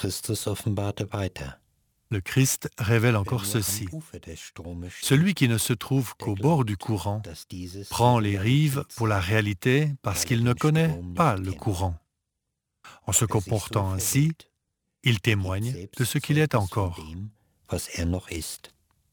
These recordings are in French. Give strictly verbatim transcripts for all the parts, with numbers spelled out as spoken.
Christus offenbarte weiter. Le Christ révèle encore Wer nur am ceci. Ufer des Stromes steht, Celui qui ne se trouve der qu'au bord glaubt, du courant dass dieses prend die les rives Realität pour la sei, réalité parce weil er qu'il ne den connaît Strom pas nicht le kennt. courant. En se Wer sich so comportant ainsi, verhält, il gibt témoigne de selbst ce qu'il est Zeugnis von encore. dem, was er noch ist.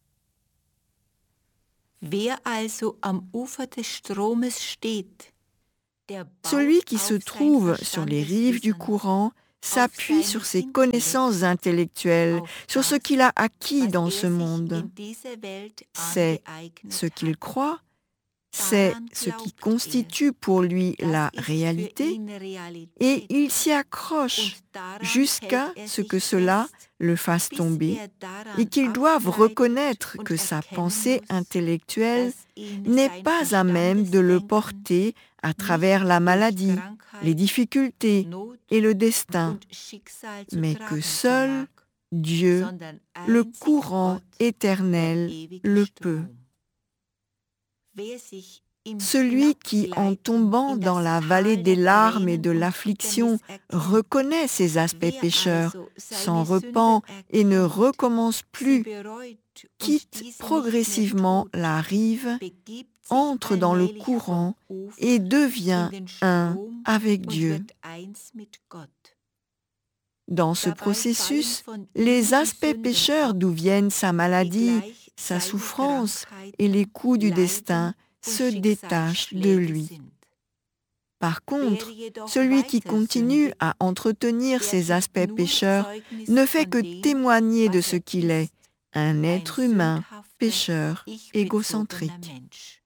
Wer also am Ufer des Stromes steht, der Celui baut qui se auf sein trouve sur les rives du Verstandeswissen, courant auf s'appuie sur seinen ses connaissances Intellekt, intellectuelles, auf sur ce das, qu'il a acquis was dans er ce sich monde. in dieser Welt C'est ce angeeignet qu'il hat. croit, c'est Daran ce qui glaubt constitue pour lui er, la das ist für réalité, ihn et Realität, il s'y accroche und daran jusqu'à hält er ce sich que cela fest, le fasse bis tomber er daran et qu'il doive abgleitet reconnaître und que sa erkennen pensée muss, intellectuelle dass ihn n'est sein pas à même de le Verstandesdenken porter à nicht travers la durch maladie, les Krankheit, difficultés Not et le destin, und Schicksal zu mais que tragen seul vermag, Dieu, sondern le einzig courant Gott, der éternel, ewige le peut. Strom. Wer sich im Celui qui, en Hinabgleiten tombant in dans das la vallée Tal des der larmes et Tränen de und l'affliction, Bitternis erkennt, reconnaît ses aspects wer pécheurs, also s'en seine Sünde repent et ne erkennt, recommence sie plus, bereut und quitte diese nicht mehr progressivement tut, la rive, begibt sich entre dans le allmählich courant vom Ufer et in devient den un Strom avec und Dieu. wird eins mit Gott. Dans ce Dabei processus, fallen von les ihm die aspects Sünden pécheurs ab, d'où viennent sa die maladie, gleich sa seine souffrance et les Krankheiten, coups du Leiden destin und se détachent de Schicksalsschläge lui. sind. Par Wer contre, jedoch celui qui weiter continue sündigt, à entretenir der ses gibt aspects nur pécheurs Zeugnis ne fait von que dem, témoigner de was ce er qu'il est, ist, un ein être humain, sündhafter, pécheur, ich-bezogener égocentrique. Mensch.